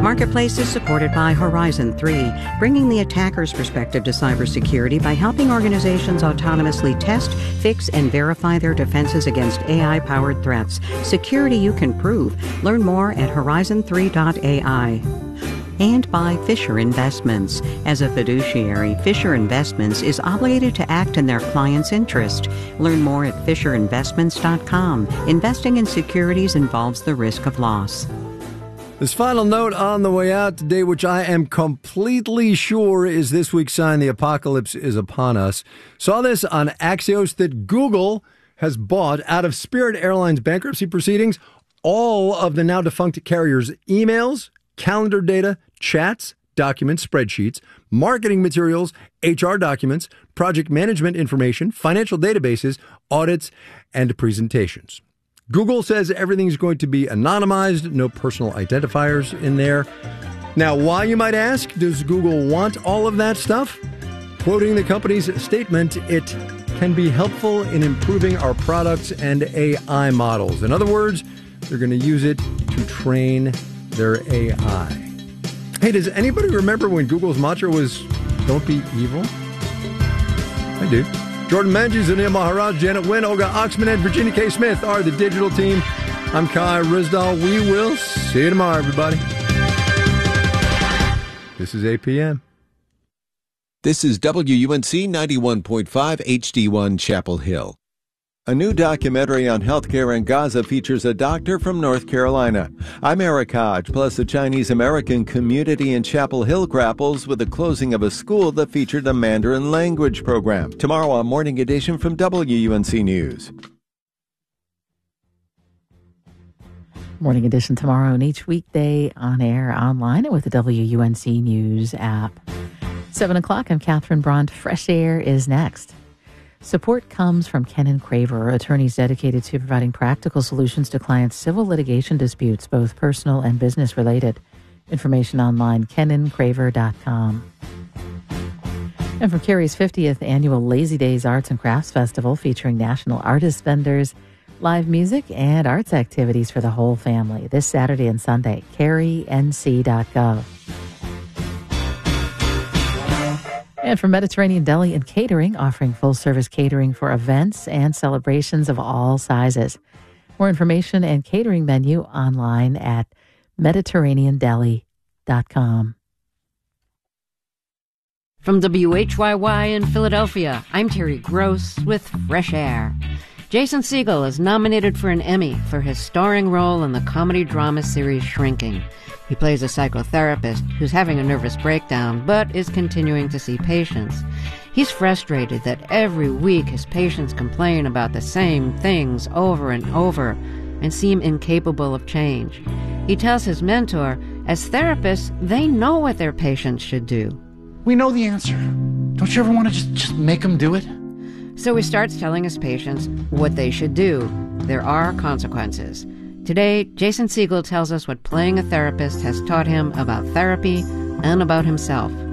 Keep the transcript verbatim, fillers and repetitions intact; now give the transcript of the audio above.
Marketplace is supported by Horizon three, bringing the attacker's perspective to cybersecurity by helping organizations autonomously test, fix, and verify their defenses against A I-powered threats. Security you can prove. Learn more at horizon three dot A I. And by Fisher Investments. As a fiduciary, Fisher Investments is obligated to act in their client's interest. Learn more at fisher investments dot com. Investing in securities involves the risk of loss. This final note on the way out today, which I am completely sure is this week's sign the apocalypse is upon us. Saw this on Axios that Google has bought, out of Spirit Airlines bankruptcy proceedings, all of the now defunct carrier's emails, calendar data, chats, documents, spreadsheets, marketing materials, H R documents, project management information, financial databases, audits, and presentations. Google says everything's going to be anonymized, no personal identifiers in there. Now, why, you might ask, does Google want all of that stuff? Quoting the company's statement, it can be helpful in improving our products and A I models. In other words, they're going to use it to train their A I. Hey, does anybody remember when Google's mantra was, don't be evil? I do. Jordan Menges, Anil Maharaj, Janet Wynn, Olga Oxman, and Virginia K. Smith are the digital team. I'm Kai Rizdal. We will see you tomorrow, everybody. This is A P M. This is W U N C ninety-one point five H D one Chapel Hill. A new documentary on healthcare in Gaza features a doctor from North Carolina. I'm Eric Hodge, plus the Chinese-American community in Chapel Hill grapples with the closing of a school that featured a Mandarin language program. Tomorrow on Morning Edition from W U N C News. Morning Edition tomorrow and each weekday on air, online, and with the W U N C News app. seven o'clock, I'm Catherine Brandt. Fresh Air is next. Support comes from Kennan Craver, attorneys dedicated to providing practical solutions to clients' civil litigation disputes, both personal and business related. Information online, kennan craver dot com. And from Cary's fiftieth annual Lazy Days Arts and Crafts Festival, featuring national artist vendors, live music, and arts activities for the whole family this Saturday and Sunday. cary n c dot gov. And from Mediterranean Deli and Catering, offering full-service catering for events and celebrations of all sizes. More information and catering menu online at mediterranean deli dot com. From W H Y Y in Philadelphia, I'm Terry Gross with Fresh Air. Jason Segel is nominated for an Emmy for his starring role in the comedy drama series Shrinking. He plays a psychotherapist who's having a nervous breakdown but is continuing to see patients. He's frustrated that every week his patients complain about the same things over and over and seem incapable of change. He tells his mentor, as therapists, they know what their patients should do. We know the answer. Don't you ever want to just, just make them do it? So he starts telling his patients what they should do. There are consequences. Today, Jason Segel tells us what playing a therapist has taught him about therapy and about himself.